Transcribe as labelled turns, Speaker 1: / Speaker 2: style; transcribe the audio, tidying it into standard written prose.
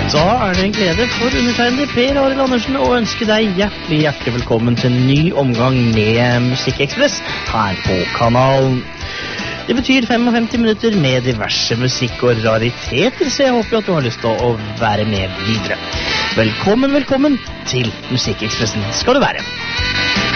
Speaker 1: Da det en glede for undertegnede Per Arild Andersen å ønske deg hjertelig velkommen til en ny omgang med Musikkekspress her på kanalen. Det betyr 55 minutter med diverse musikk og rariteter, så jeg håper at du har lyst til å være med videre. Velkommen til Musikkekspressen skal du være.